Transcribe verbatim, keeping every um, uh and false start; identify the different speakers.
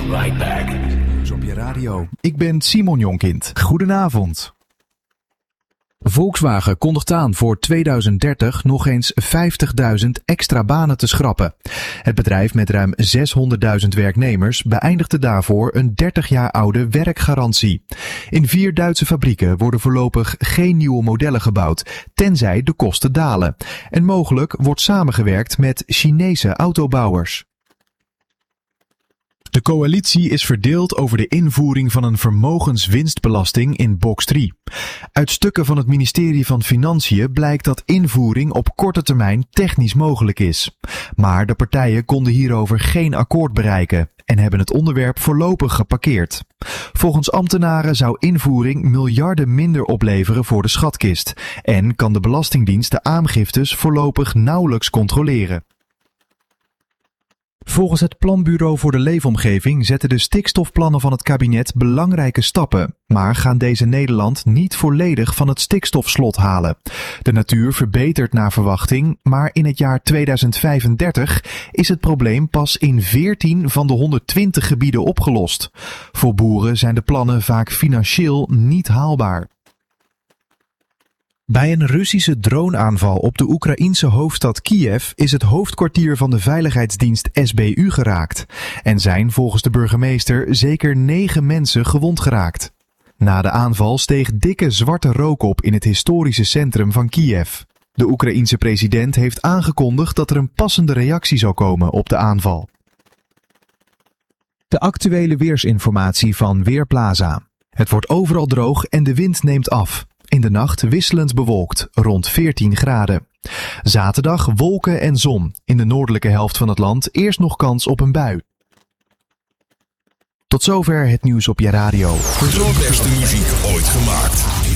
Speaker 1: right back.
Speaker 2: Nieuws op je radio. Ik ben Simon Jonkind. Goedenavond.
Speaker 3: Volkswagen kondigt aan voor tweeduizend dertig nog eens vijftigduizend extra banen te schrappen. Het bedrijf met ruim zeshonderdduizend werknemers beëindigde daarvoor een dertig jaar oude werkgarantie. In vier Duitse fabrieken worden voorlopig geen nieuwe modellen gebouwd, tenzij de kosten dalen. En mogelijk wordt samengewerkt met Chinese autobouwers. De coalitie is verdeeld over de invoering van een vermogenswinstbelasting in box drie. Uit stukken van het ministerie van Financiën blijkt dat invoering op korte termijn technisch mogelijk is. Maar de partijen konden hierover geen akkoord bereiken en hebben het onderwerp voorlopig geparkeerd. Volgens ambtenaren zou invoering miljarden minder opleveren voor de schatkist en kan de Belastingdienst de aangiftes voorlopig nauwelijks controleren. Volgens het Planbureau voor de Leefomgeving zetten de stikstofplannen van het kabinet belangrijke stappen, maar gaan deze Nederland niet volledig van het stikstofslot halen. De natuur verbetert naar verwachting, maar in het jaar tweeduizend vijfendertig is het probleem pas in veertien van de honderdtwintig gebieden opgelost. Voor boeren zijn de plannen vaak financieel niet haalbaar. Bij een Russische droneaanval op de Oekraïense hoofdstad Kiev is het hoofdkwartier van de veiligheidsdienst S B U geraakt en zijn volgens de burgemeester zeker negen mensen gewond geraakt. Na de aanval steeg dikke zwarte rook op in het historische centrum van Kiev. De Oekraïense president heeft aangekondigd dat er een passende reactie zou komen op de aanval. De actuele weersinformatie van Weerplaza. Het wordt overal droog en de wind neemt af. In de nacht wisselend bewolkt, rond veertien graden. Zaterdag wolken en zon. In de noordelijke helft van het land eerst nog kans op een bui. Tot zover het nieuws op je radio.
Speaker 1: De beste muziek ooit gemaakt.